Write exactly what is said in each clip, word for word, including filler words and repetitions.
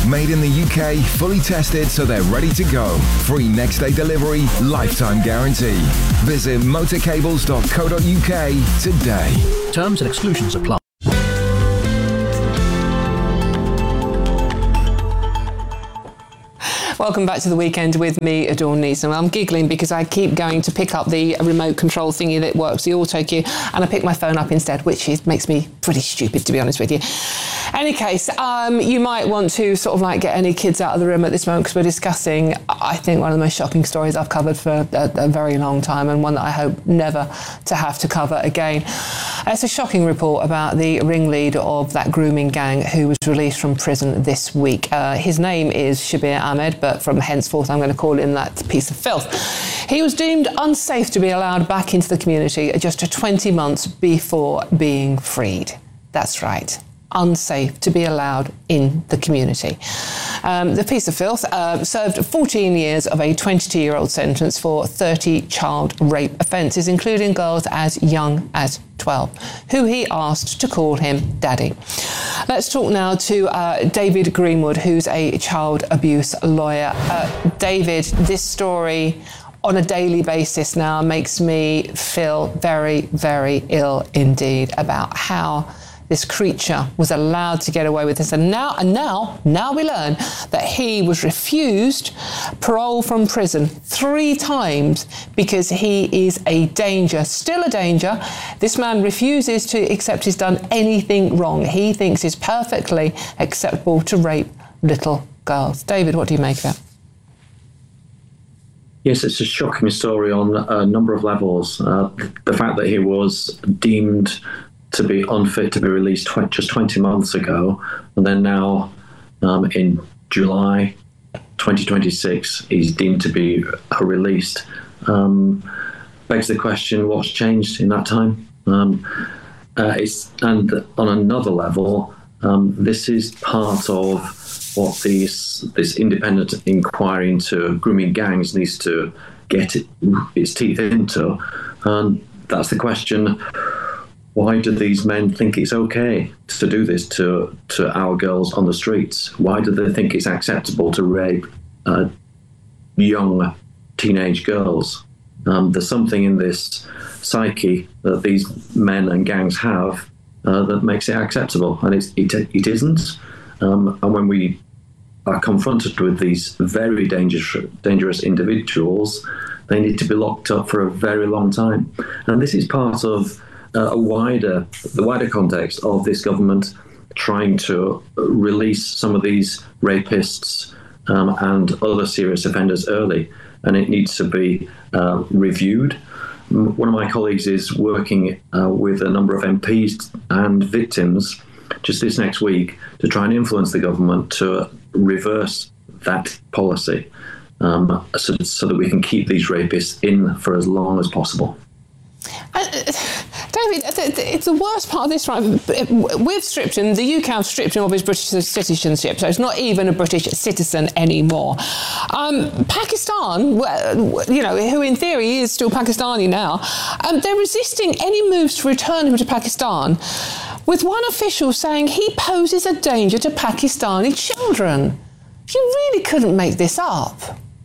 Made in the U K, fully tested so they're ready to go. Free next day delivery, lifetime guarantee. Visit motorcables dot co dot U K today. Terms and exclusions apply. Welcome back to the weekend with me, Dawn Neeson. I'm giggling because I keep going to pick up the remote control thingy that works, the auto cue, and I pick my phone up instead, which is, makes me pretty stupid, to be honest with you. Any case, um, you might want to sort of like get any kids out of the room at this moment because we're discussing, I think, one of the most shocking stories I've covered for a, a very long time, and one that I hope never to have to cover again. It's a shocking report about the ringleader of that grooming gang who was released from prison this week. Uh, his name is Shabir Ahmed, but from henceforth I'm going to call him that piece of filth. He was deemed unsafe to be allowed back into the community just twenty months before being freed. That's right. Unsafe to be allowed in the community. Um, the piece of filth uh, served fourteen years of a twenty-two-year-old sentence for thirty child rape offences, including girls as young as twelve, who he asked to call him daddy. Let's talk now to uh, David Greenwood, who's a child abuse lawyer. Uh, David, this story on a daily basis now makes me feel very, very ill indeed about how this creature was allowed to get away with this. And now, and now, now we learn that he was refused parole from prison three times because he is a danger, still a danger. This man refuses to accept he's done anything wrong. He thinks it's perfectly acceptable to rape little girls. David, what do you make of that? Yes, it's a shocking story on a number of levels. Uh, the fact that he was deemed to be unfit to be released tw- just twenty months ago, and then now um, in July twenty twenty-six he's deemed to be uh, released, um, begs the question, what's changed in that time? Um, uh, it's, and on another level, um, this is part of what these, this independent inquiry into grooming gangs needs to get it, its teeth into, and that's the question. Why do these men think it's okay to do this to, to our girls on the streets? Why do they think it's acceptable to rape uh, young teenage girls? Um, there's something in this psyche that these men and gangs have uh, that makes it acceptable, and it's, it, it isn't. Um, and when we are confronted with these very dangerous, dangerous individuals, they need to be locked up for a very long time. And this is part of Uh, a wider, the wider context of this government trying to release some of these rapists um, and other serious offenders early, and it needs to be uh, reviewed. One of my colleagues is working uh, with a number of M Ps and victims just this next week to try and influence the government to reverse that policy um, so, so that we can keep these rapists in for as long as possible. Uh, David, it's the worst part of this, right? We've stripped him, the U K have stripped him of his British citizenship, so it's not even a British citizen anymore. Um, Pakistan, you know, who in theory is still Pakistani now, um, they're resisting any moves to return him to Pakistan, with one official saying he poses a danger to Pakistani children. You really couldn't make this up.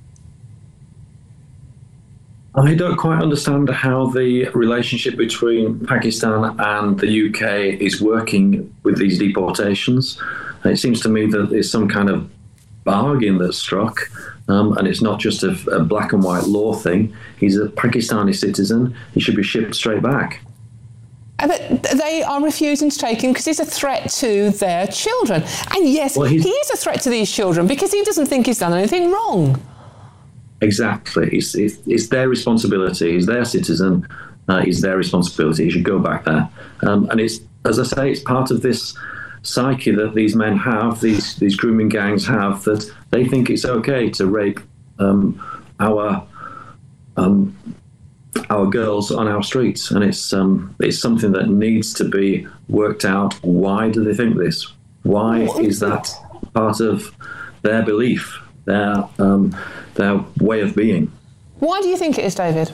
I don't quite understand how the relationship between Pakistan and the U K is working with these deportations. It seems to me that there's some kind of bargain that's struck, um, and it's not just a, a black and white law thing. He's a Pakistani citizen. He should be shipped straight back. But they are refusing to take him because he's a threat to their children. And yes, well, he is a threat to these children because he doesn't think he's done anything wrong. Exactly. It's, it's, it's their responsibility. He's their citizen. Uh, it's their responsibility. He should go back there. Um, and it's, as I say, it's part of this psyche that these men have, these these grooming gangs have, that they think it's okay to rape um, our um, our girls on our streets. And it's um, it's something that needs to be worked out. Why do they think this? Why is that part of their belief? Their um, their way of being. Why do you think it is, David?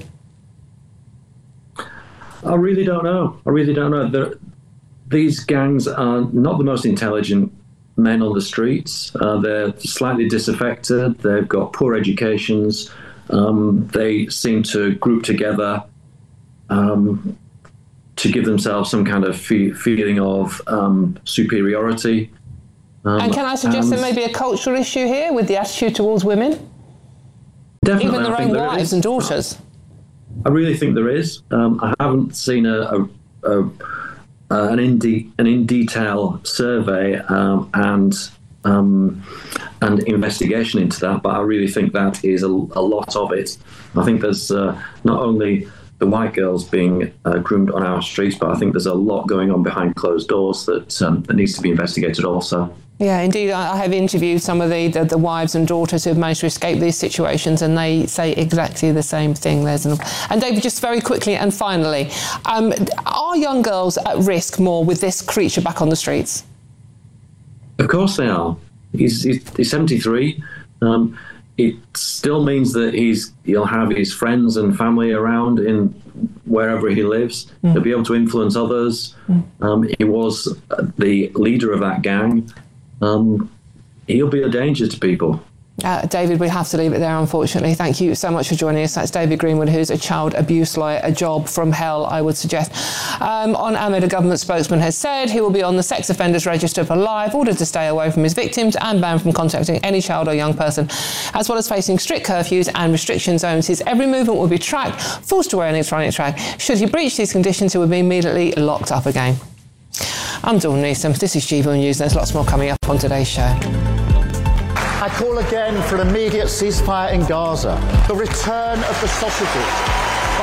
I really don't know. I really don't know. They're, these gangs are not the most intelligent men on the streets. Uh, they're slightly disaffected. They've got poor educations. Um, they seem to group together um, to give themselves some kind of fe- feeling of um, superiority. Um, and can I suggest and there may be a cultural issue here with the attitude towards women? Definitely, Even their I think own there wives is. and daughters. I really think there is. Um, I haven't seen a, a, a, a an in de- an in detail survey um, and um, and investigation into that, but I really think that is a, a lot of it. I think there's uh, not only the white girls being uh, groomed on our streets, but I think there's a lot going on behind closed doors that um, that needs to be investigated also. Yeah, indeed. I have interviewed some of the, the, the wives and daughters who have managed to escape these situations, and they say exactly the same thing. There's an, and David, just very quickly and finally, um, are young girls at risk more with this creature back on the streets? Of course they are. He's, he's, he's seventy-three. Um, it still means that he's he'll have his friends and family around in wherever he lives. Mm. He'll be able to influence others. Mm. Um, he was the leader of that gang. Um, he'll be a danger to people. Uh, David, we have to leave it there, unfortunately. Thank you so much for joining us. That's David Greenwood, who's a child abuse lawyer, a job from hell, I would suggest. Um, on Ahmed, a government spokesman has said he will be on the sex offenders register for life, ordered to stay away from his victims and banned from contacting any child or young person, as well as facing strict curfews and restriction zones. His every movement will be tracked, forced to wear an electronic tag. Should he breach these conditions, he will be immediately locked up again. I'm Dawn Neeson. This is G B News. There's lots more coming up on today's show. I call again for an immediate ceasefire in Gaza, the return of the sausages, the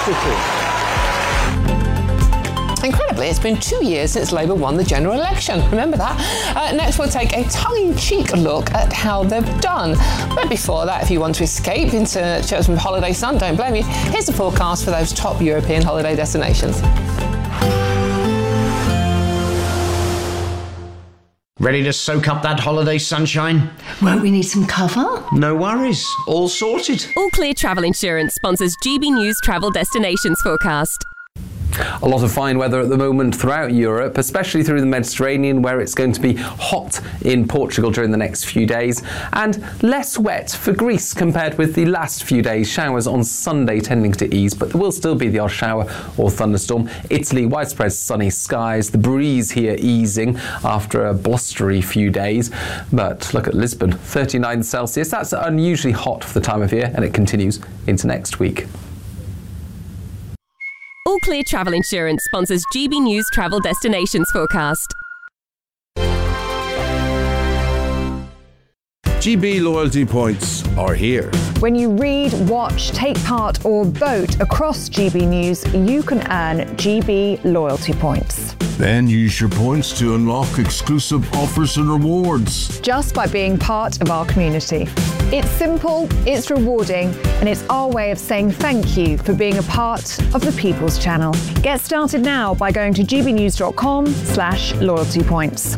hostages. Incredibly, it's been two years since Labour won the general election. Remember that? Uh, next, we'll take a tongue-in-cheek look at how they've done. But before that, if you want to escape into Cheltenham holiday sun, don't blame you. Here's the forecast for those top European holiday destinations. Ready to soak up that holiday sunshine? Won't we need some cover? No worries. All sorted. All Clear Travel Insurance sponsors G B News Travel Destinations Forecast. A lot of fine weather at the moment throughout Europe, especially through the Mediterranean, where it's going to be hot in Portugal during the next few days, and less wet for Greece compared with the last few days. Showers on Sunday tending to ease, but there will still be the odd shower or thunderstorm. Italy, widespread sunny skies, the breeze here easing after a blustery few days. But look at Lisbon, thirty-nine Celsius. That's unusually hot for the time of year, and it continues into next week. All Clear Travel Insurance sponsors G B News Travel Destinations Forecast. G B loyalty points are here. When you read, watch, take part or vote across G B News, you can earn G B loyalty points. Then use your points to unlock exclusive offers and rewards. Just by being part of our community. It's simple, it's rewarding, and it's our way of saying thank you for being a part of the People's Channel. Get started now by going to gbnews.com slash loyalty points.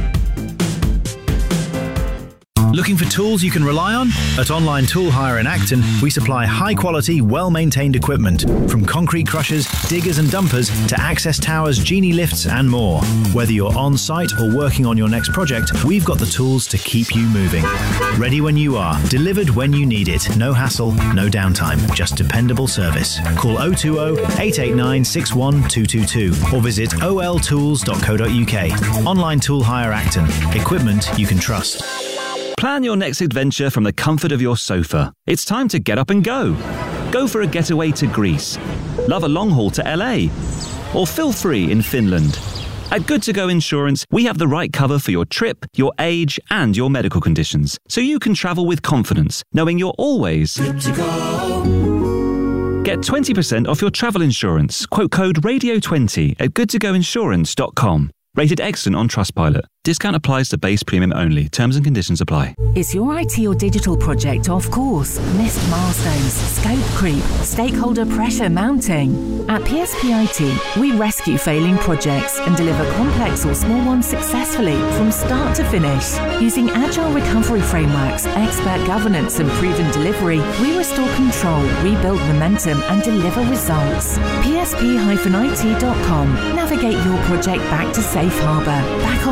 Looking for tools you can rely on? At Online Tool Hire in Acton, we supply high-quality, well-maintained equipment, from concrete crushers, diggers and dumpers to access towers, genie lifts and more. Whether you're on-site or working on your next project, we've got the tools to keep you moving. Ready when you are, delivered when you need it. No hassle, no downtime, just dependable service. Call oh two oh, eight eight nine, six one two two two or visit o l tools dot co dot u k. Online Tool Hire Acton. Equipment you can trust. Plan your next adventure from the comfort of your sofa. It's time to get up and go. Go for a getaway to Greece. Love a long haul to L A. Or feel free in Finland. At Good to Go Insurance, we have the right cover for your trip, your age, and your medical conditions, so you can travel with confidence, knowing you're always good to go. Get twenty percent off your travel insurance. Quote code radio twenty at good to go insurance dot com. Rated excellent on Trustpilot. Discount applies to base premium only. Terms and conditions apply. Is your I T or digital project off course? Missed milestones? Scope creep? Stakeholder pressure mounting? At P S P I T, we rescue failing projects and deliver complex or small ones successfully from start to finish. Using agile recovery frameworks, expert governance and proven delivery, we restore control, rebuild momentum and deliver results. P S P I T dot com. Navigate your project back to safe harbour, back on track.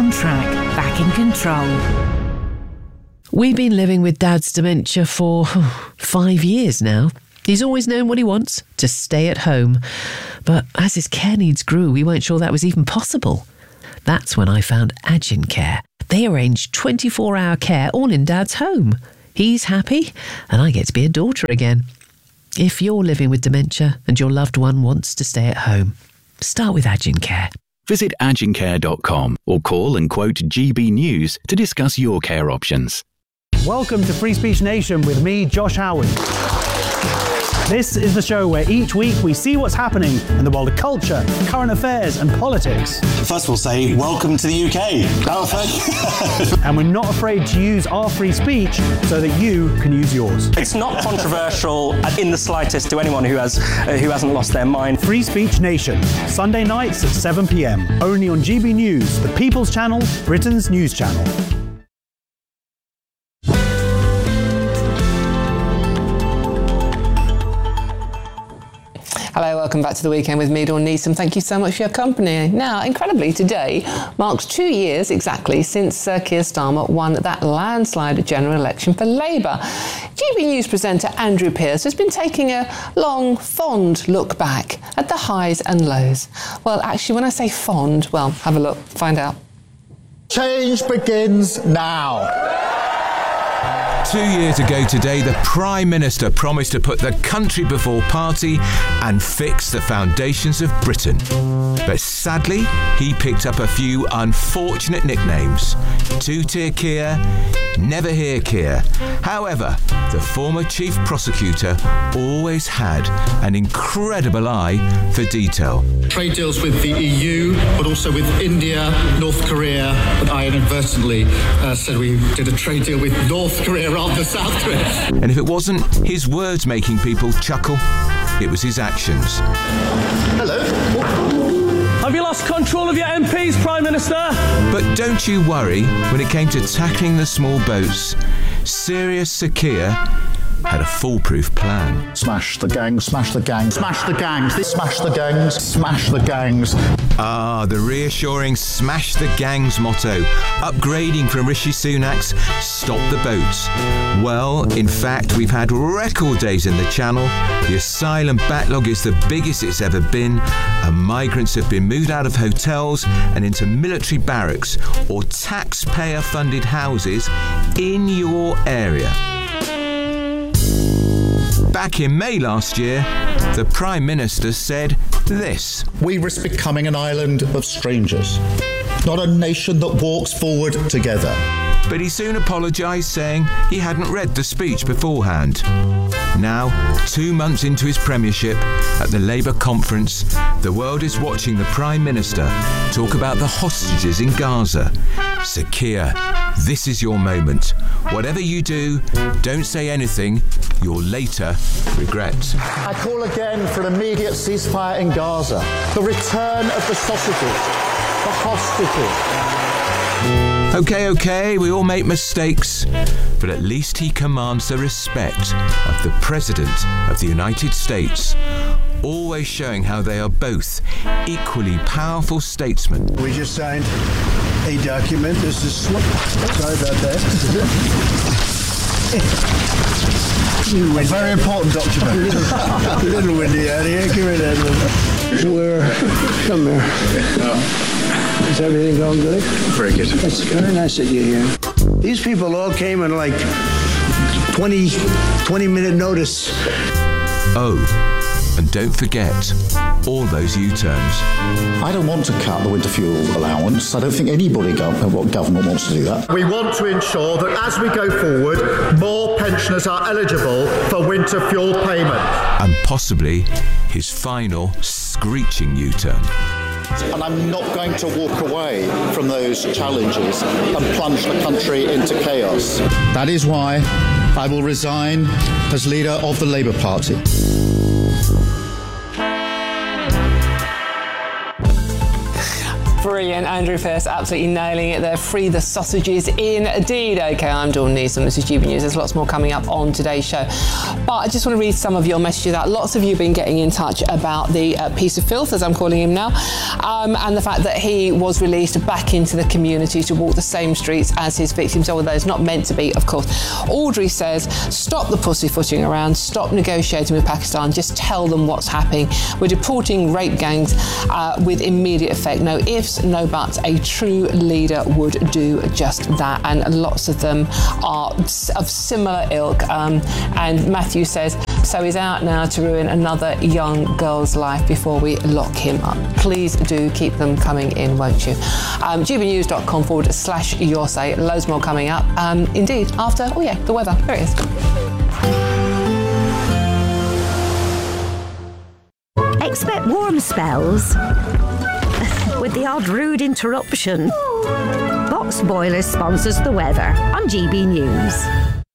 back, back in control. We've been living with Dad's dementia for oh, five years now. He's always known what he wants, to stay at home. But as his care needs grew, we weren't sure that was even possible. That's when I found Agin Care. They arrange twenty-four hour care all in Dad's home. He's happy, and I get to be a daughter again. If you're living with dementia and your loved one wants to stay at home, start with Agin Care. Visit agin care dot com or call and quote G B News to discuss your care options. Welcome to Free Speech Nation with me, Josh Howard. This is the show where each week we see what's happening in the world of culture, current affairs and politics. First we'll say, welcome to the U K. And we're not afraid to use our free speech so that you can use yours. It's not controversial in the slightest to anyone who, has, uh, who hasn't lost their mind. Free Speech Nation, Sunday nights at seven p m, only on G B News, the People's Channel, Britain's news channel. Hello, welcome back to The Weekend with me, Dawn Neeson. Thank you so much for your company. Now, incredibly, today marks two years exactly since uh, Keir Starmer won that landslide general election for Labour. G B News presenter Andrew Pearce has been taking a long, fond look back at the highs and lows. Well, actually, when I say fond, well, have a look, find out. Change begins now. Two years ago today, the Prime Minister promised to put the country before party and fix the foundations of Britain. But sadly, he picked up a few unfortunate nicknames. Two-tier Keir, Never Hear Keir. However, the former chief prosecutor always had an incredible eye for detail. Trade deals with the E U, but also with India, North Korea, and I inadvertently uh, said we did a trade deal with North Korea rather than South Korea. And if it wasn't his words making people chuckle, it was his actions. Hello. Have you lost control of your M Ps, Prime Minister? But don't you worry, when it came to tackling the small boats, serious Sir Keir had a foolproof plan. Smash the gangs, smash the gangs, smash the gangs, smash the gangs, smash the gangs. Ah, the reassuring smash the gangs motto, upgrading from Rishi Sunak's stop the boats. Well, in fact, we've had record days in the Channel. The asylum backlog is the biggest it's ever been, and migrants have been moved out of hotels and into military barracks or taxpayer-funded houses in your area. Back in May last year, the Prime Minister said this. We risk becoming an island of strangers, not a nation that walks forward together. But he soon apologised, saying he hadn't read the speech beforehand. Now, two months into his premiership, at the Labour conference, the world is watching the Prime Minister talk about the hostages in Gaza. Sir Keir, this is your moment. Whatever you do, don't say anything you'll later regret. I call again for an immediate ceasefire in Gaza. The return of the sausages, the hostages. OK, OK, we all make mistakes, but at least he commands the respect of the President of the United States, always showing how they are both equally powerful statesmen. We just signed a document. This is slow. Sorry about that. A very important document. A little windy out here. Give me that little. Where? Come here. Is everything going good? Very good. It's very nice that you're here. These people all came in like twenty, twenty minute notice. Oh, and don't forget all those U-turns. I don't want to cut the winter fuel allowance. I don't think anybody, what government wants to do that. We want to ensure that as we go forward, more pensioners are eligible for winter fuel payment. And possibly his final screeching U-turn. And I'm not going to walk away from those challenges and plunge the country into chaos. That is why I will resign as leader of the Labour Party. For Brilliant. Andrew Pearce absolutely nailing it there. Free the sausages indeed. OK, I'm Dawn Neeson. This is G B News. There's lots more coming up on today's show. But I just want to read some of your messages out. Lots of you have been getting in touch about the uh, piece of filth, as I'm calling him now, um, and the fact that he was released back into the community to walk the same streets as his victims, although it's not meant to be, of course. Audrey says, stop the pussyfooting around, stop negotiating with Pakistan, just tell them what's happening. We're deporting rape gangs uh, with immediate effect. No ifs, no buts. A true leader would do just that, and lots of them are of similar ilk. Um, and Matthew says, so he's out now to ruin another young girl's life before we lock him up. Please do keep them coming in, won't you? Um, gbnews.com forward slash your say. Loads more coming up. Um, indeed, after, oh yeah, the weather. There it is. Expect warm spells with the odd rude interruption. Box Boilers sponsors the weather on G B News.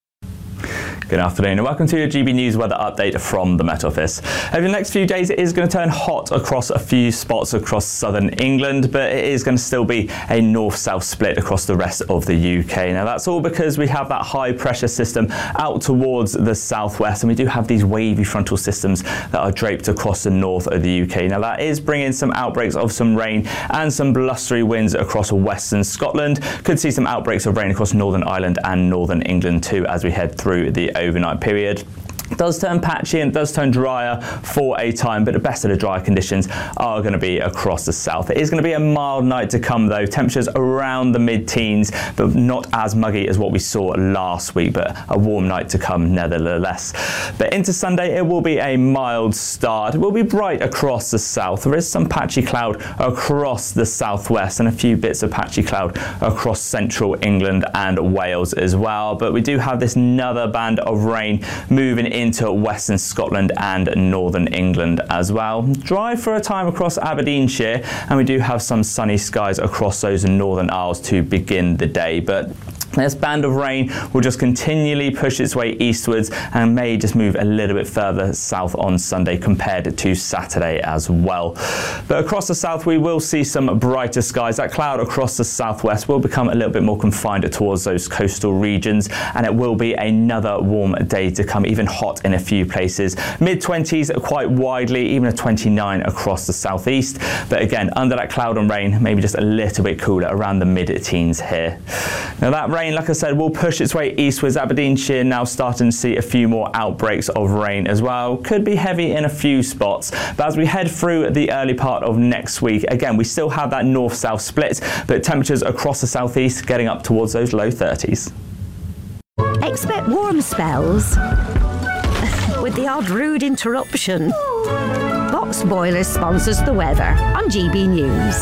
Good afternoon and welcome to your G B News weather update from the Met Office. Over the next few days it is going to turn hot across a few spots across southern England, but it is going to still be a north-south split across the rest of the U K. Now that's all because we have that high pressure system out towards the southwest, and we do have these wavy frontal systems that are draped across the north of the U K. Now that is bringing some outbreaks of some rain and some blustery winds across western Scotland. Could see some outbreaks of rain across Northern Ireland and northern England too as we head through the overnight period. It does turn patchy and does turn drier for a time, but the best of the dry conditions are going to be across the south. It is going to be a mild night to come though, temperatures around the mid-teens, but not as muggy as what we saw last week, but a warm night to come nevertheless. But into Sunday, it will be a mild start. It will be bright across the south. There is some patchy cloud across the southwest and a few bits of patchy cloud across central England and Wales as well. But we do have this another band of rain moving into western Scotland and northern England as well. Dry for a time across Aberdeenshire, and we do have some sunny skies across those northern Isles to begin the day. But this band of rain will just continually push its way eastwards and may just move a little bit further south on Sunday compared to Saturday as well. But across the south we will see some brighter skies. That cloud across the southwest will become a little bit more confined towards those coastal regions, and it will be another warm day to come, even hot in a few places. mid twenties quite widely, even a twenty-nine across the southeast. But again, under that cloud and rain, maybe just a little bit cooler around the mid-teens here. Now that rain, like I said, will push its way eastwards. Aberdeenshire now starting to see a few more outbreaks of rain as well. Could be heavy in a few spots, but as we head through the early part of next week, again, we still have that north-south split, but temperatures across the southeast getting up towards those low thirties. Expect warm spells with the odd rude interruption. Box Boilers sponsors the weather on G B News.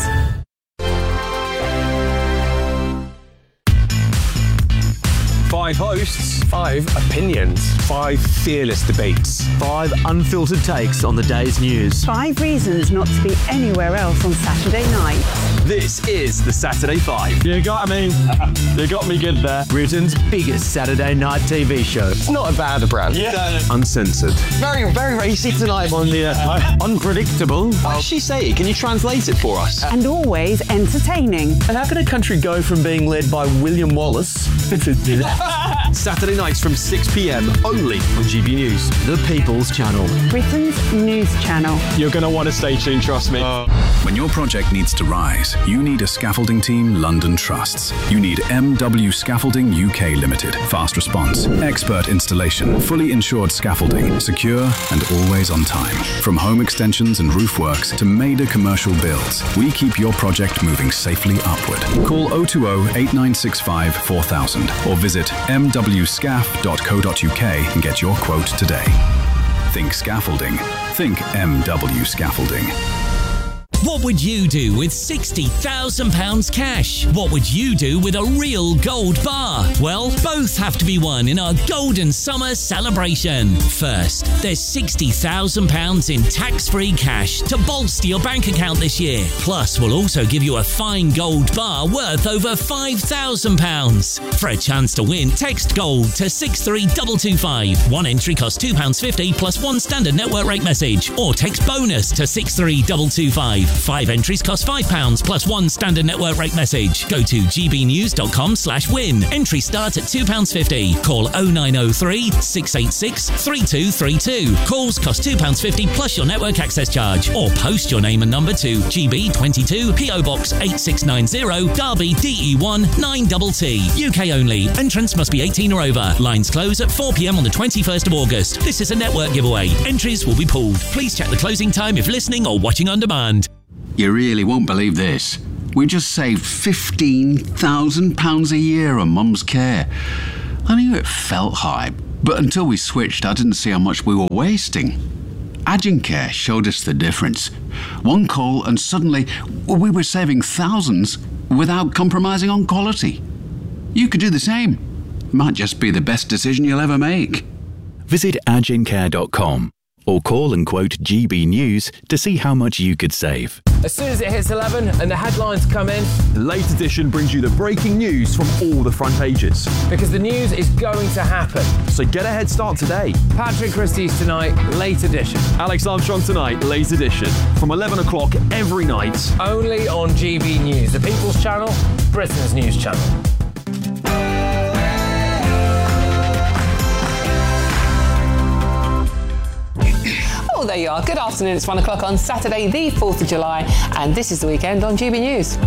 Five hosts, five opinions, five fearless debates, five unfiltered takes on the day's news. Five reasons not to be anywhere else on Saturday night. This is the Saturday Five. You got me. You got me good there. Britain's biggest Saturday night T V show. It's not a bad brand. Yeah. Uncensored. Very, very racy tonight on the uh, unpredictable. What does she say? Can you translate it for us? And always entertaining. And how can a country go from being led by William Wallace Saturday nights from six p m only on G B News, the People's Channel. Britain's news channel. You're going to want to stay tuned, trust me. Uh. When your project needs to rise, you need a scaffolding team London trusts. You need M W Scaffolding U K Limited. Fast response, expert installation, fully insured scaffolding, secure and always on time. From home extensions and roof works to major commercial builds, we keep your project moving safely upward. Call oh two oh, eight nine six five, four thousand or visit m w scaff dot co dot u k and get your quote today. Think scaffolding. Think M W Scaffolding. What would you do with sixty thousand pounds cash? What would you do with a real gold bar? Well, both have to be won in our Golden Summer celebration. First, there's sixty thousand pounds in tax-free cash to bolster your bank account this year. Plus, we'll also give you a fine gold bar worth over five thousand pounds. For a chance to win, text GOLD to six three two two five. One entry costs two pounds fifty plus one standard network rate message. Or text BONUS to six three two two five. live. Five entries cost five pounds plus one standard network rate message. Go to gbnews.com slash win. Entry start at two pounds fifty. Call oh nine oh three, six eight six, three two three two. Calls cost two pounds fifty plus your network access charge. Or post your name and number to G B twenty-two, P O Box eight six nine zero, Derby D E one nine T T. U K only. Entrance must be eighteen or over. Lines close at four p m on the twenty-first of August. This is a network giveaway. Entries will be pulled. Please check the closing time if listening or watching on demand. You really won't believe this. We just saved fifteen thousand pounds a year on Mum's care. I knew it felt high, but until we switched, I didn't see how much we were wasting. Agencare showed us the difference. One call and suddenly we were saving thousands without compromising on quality. You could do the same. Might just be the best decision you'll ever make. Visit agencare dot com or call and quote G B News to see how much you could save. As soon as it hits eleven and the headlines come in, the Late Edition brings you the breaking news from all the front pages. Because the news is going to happen. So get a head start today. Patrick Christie's tonight, Late Edition. Alex Armstrong tonight, Late Edition. From eleven o'clock every night. Only on G B News, the People's Channel, Britain's news channel. Oh, there you are. Good afternoon. It's one o'clock on Saturday, the fourth of July, and this is the weekend on G B News.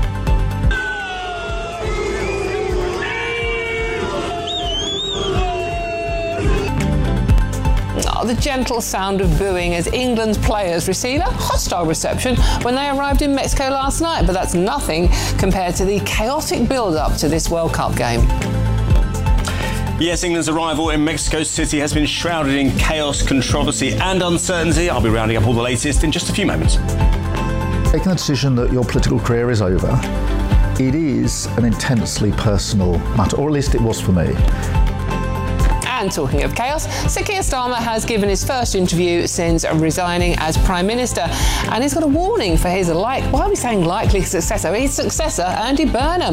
Oh, the gentle sound of booing as England's players receive a hostile reception when they arrived in Mexico last night, but that's nothing compared to the chaotic build-up to this World Cup game. Yes, England's arrival in Mexico City has been shrouded in chaos, controversy and uncertainty. I'll be rounding up all the latest in just a few moments. Making the decision that your political career is over, it is an intensely personal matter, or at least it was for me. And talking of chaos, Sir Keir Starmer has given his first interview since resigning as Prime Minister, and he's got a warning for his like, why are we saying likely successor? His successor, Andy Burnham.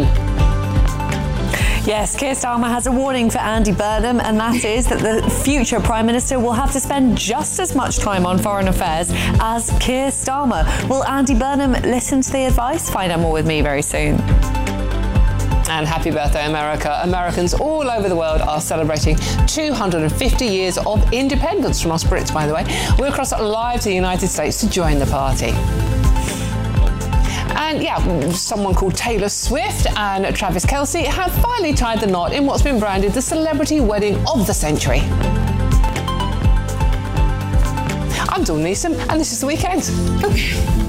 Yes, Keir Starmer has a warning for Andy Burnham, and that is that the future Prime Minister will have to spend just as much time on foreign affairs as Keir Starmer. Will Andy Burnham listen to the advice? Find out more with me very soon. And happy birthday, America. Americans all over the world are celebrating two hundred fifty years of independence from us Brits, by the way. We're across live to the United States to join the party. And yeah, someone called Taylor Swift and Travis Kelce have finally tied the knot in what's been branded the celebrity wedding of the century. I'm Dawn Neeson, and this is The Weekend.